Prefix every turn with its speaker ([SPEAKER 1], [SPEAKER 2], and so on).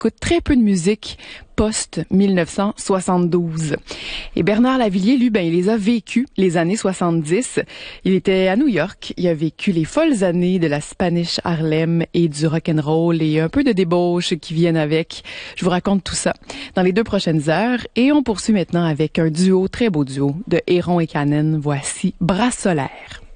[SPEAKER 1] écoute très peu de musique post-1972. Et Bernard Lavilliers, lui, il les a vécues, les années 70. Il était à New York. Il a vécu les folles années de la Spanish Harlem et du rock'n'roll et un peu de débauche qui viennent avec. Je vous raconte tout ça dans les 2 prochaines heures. Et on poursuit maintenant avec un duo, très beau duo, de Héron et Canen. Voici Bras solaire.